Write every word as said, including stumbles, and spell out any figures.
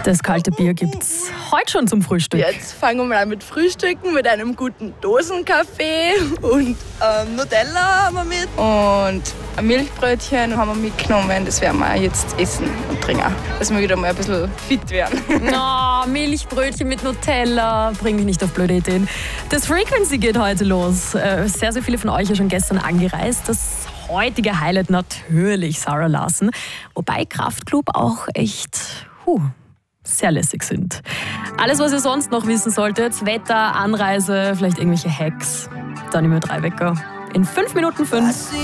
Das kalte Bier gibt's heute schon zum Frühstück. Jetzt fangen wir mal an mit Frühstücken, mit einem guten Dosenkaffee und ähm, Nutella haben wir mit. Und ein Milchbrötchen haben wir mitgenommen, das werden wir jetzt essen und trinken, dass wir wieder mal ein bisschen fit werden. Oh, Milchbrötchen mit Nutella, bring mich nicht auf blöde Ideen. Das Frequency geht heute los. Sehr, sehr viele von euch ja schon gestern angereist. Das heutige Highlight natürlich Zara Larsson. Wobei Kraftklub auch echt huh, sehr lässig sind. Alles, was ihr sonst noch wissen solltet, Wetter, Anreise, vielleicht irgendwelche Hacks, dann immer drei Wecker. In fünf Minuten fünf.